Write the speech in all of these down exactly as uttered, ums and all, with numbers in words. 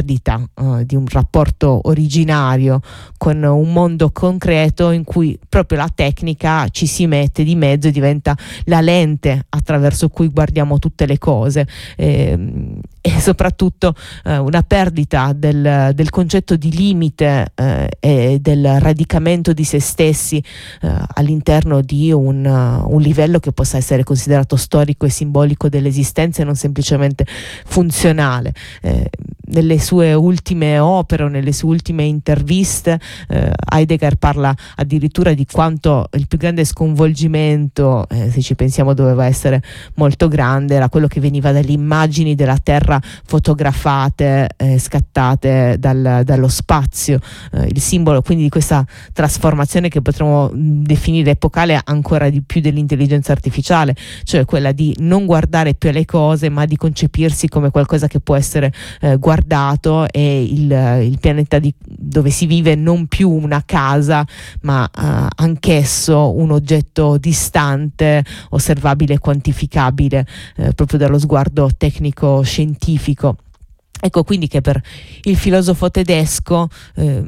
perdita uh, di un rapporto originario con un mondo concreto in cui proprio la tecnica ci si mette di mezzo e diventa la lente attraverso cui guardiamo tutte le cose, e, e soprattutto eh, una perdita del, del concetto di limite eh, e del radicamento di se stessi eh, all'interno di un, uh, un livello che possa essere considerato storico e simbolico dell'esistenza e non semplicemente funzionale. Eh, nelle sue ultime opere o nelle sue ultime interviste eh, Heidegger parla addirittura di quanto il più grande sconvolgimento, eh, se ci pensiamo doveva essere molto grande, era quello che veniva dalle immagini della Terra fotografate, eh, scattate dal, dallo spazio, eh, il simbolo quindi di questa trasformazione che potremmo mh, definire epocale ancora di più dell'intelligenza artificiale, cioè quella di non guardare più alle cose ma di concepirsi come qualcosa che può essere eh, guardato e il, il pianeta di, dove si vive non più una casa ma uh, anch'esso un oggetto distante, osservabile, quantificabile eh, proprio dallo sguardo tecnico-scientifico. Ecco quindi che per il filosofo tedesco eh,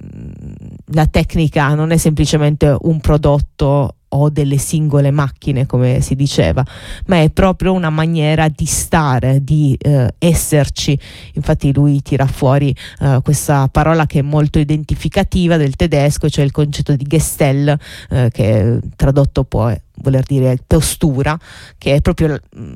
la tecnica non è semplicemente un prodotto o delle singole macchine, come si diceva, ma è proprio una maniera di stare, di eh, esserci. Infatti lui tira fuori eh, questa parola che è molto identificativa del tedesco, cioè il concetto di Gestell, eh, che tradotto può voler dire postura, che è proprio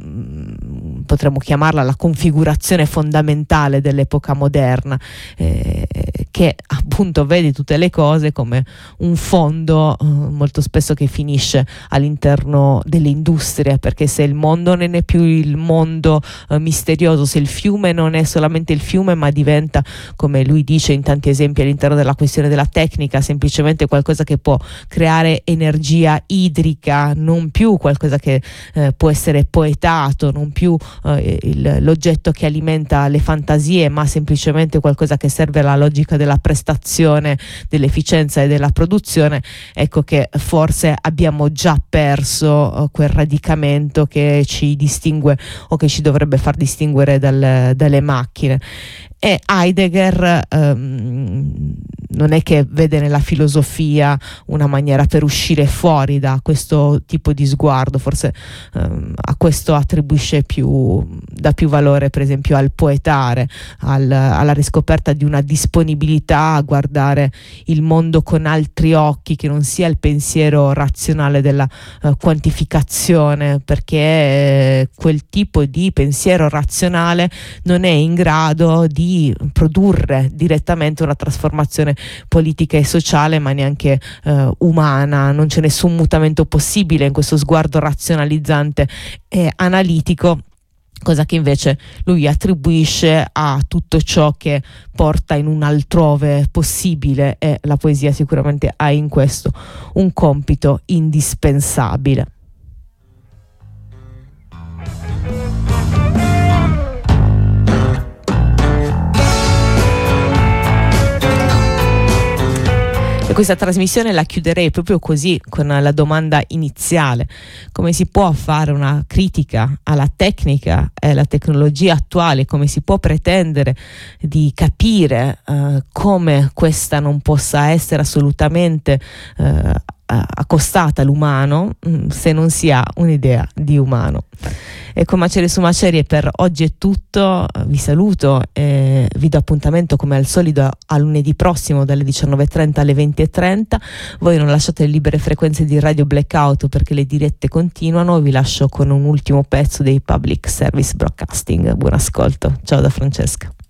mh, potremmo chiamarla la configurazione fondamentale dell'epoca moderna, eh, che appunto vede tutte le cose come un fondo eh, molto spesso che finisce all'interno delle industrie, perché se il mondo non è più il mondo eh, misterioso, se il fiume non è solamente il fiume ma diventa, come lui dice in tanti esempi all'interno della questione della tecnica, semplicemente qualcosa che può creare energia idrica, non più qualcosa che eh, può essere poetato, non più eh, il, l'oggetto che alimenta le fantasie, ma semplicemente qualcosa che serve alla logica della prestazione, dell'efficienza e della produzione, ecco che forse abbiamo già perso eh, quel radicamento che ci distingue o che ci dovrebbe far distinguere dal, dalle macchine. E Heidegger ehm, non è che vede nella filosofia una maniera per uscire fuori da questo tipo di sguardo, forse ehm, a questo attribuisce più, dà più valore per esempio al poetare, al, alla riscoperta di una disponibilità a guardare il mondo con altri occhi, che non sia il pensiero razionale della eh, quantificazione, perché eh, quel tipo di pensiero razionale non è in grado di produrre direttamente una trasformazione politica e sociale, ma neanche eh, umana. Non c'è nessun mutamento possibile in questo sguardo razionalizzante e analitico, cosa che invece lui attribuisce a tutto ciò che porta in un altrove possibile, e la poesia sicuramente ha in questo un compito indispensabile. E questa trasmissione la chiuderei proprio così, con la domanda iniziale: come si può fare una critica alla tecnica e alla tecnologia attuale? Come si può pretendere di capire uh, come questa non possa essere assolutamente uh, accostata all'umano mh, se non si ha un'idea di umano? E con Macerie su Macerie per oggi è tutto, vi saluto e vi do appuntamento come al solito a lunedì prossimo dalle diciannove e trenta alle venti e trenta. Voi non lasciate le libere frequenze di Radio Blackout perché le dirette continuano. Vi lascio con un ultimo pezzo dei Public Service Broadcasting. Buon ascolto, ciao da Francesca.